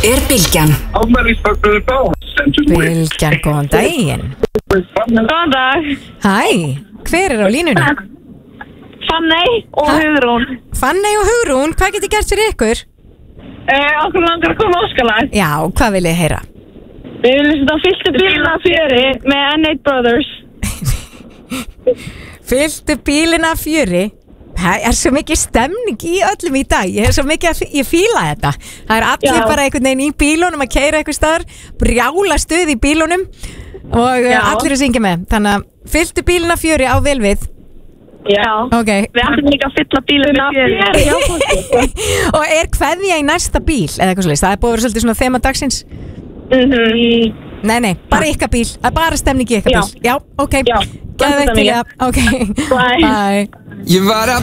er Bylgjan. Bylgjan, góðan daginn. Góðan dag. Hæ, hver er á línunni? Fanney og Hugrún. Fanney og Hugrún, hvað getur gert fyrir ykkur? Okkur langar að koma óskalag. Já, hvað viljið heyra? Við viljum þetta fylgtu bílina fjöri með N8 Brothers. Fylgtu bílina fjöri? Það er svo mikið stemning í öllum í dag. Ég fíla þetta. Það er allir bara einhvern veginn í bílunum að keyra eitthvað staðar, brjála stuð í bílunum og allir að syngja með. Þannig að fylgtu bílina fjöri á vel við. Já, okay. Við ætlum líka að fylla bílina fjöri. Og er kveðja í næsta bíl eða eitthvað svolítið? Það er búið að vera svolítið svona þema dagsins. Nei, bara ykkar bíl. Það er bara stemning í ykkar bíl. Já, ok. Já, Geðveikt til það. Ok, bye. Ég var að